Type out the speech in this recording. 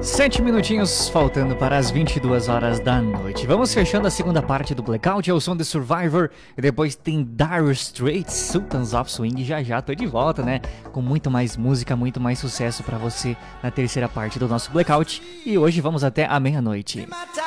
7 minutinhos faltando para as 22 horas da noite. Vamos fechando a segunda parte do Blackout, é o som de Survivor. E depois tem Dire Straits, Sultans of Swing. Já já tô de volta, né? Com muito mais música, muito mais sucesso pra você na terceira parte do nosso Blackout. E hoje vamos até a meia-noite.